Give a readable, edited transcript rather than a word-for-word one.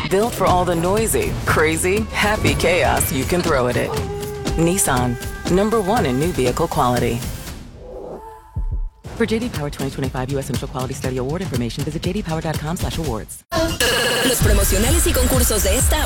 Built for all the noisy, crazy, happy chaos you can throw at it. Nissan, #1 in new vehicle quality. For JD Power 2025 U.S. Central Quality Study Award information, visit jdpower.com/awards. Los promocionales y concursos de esta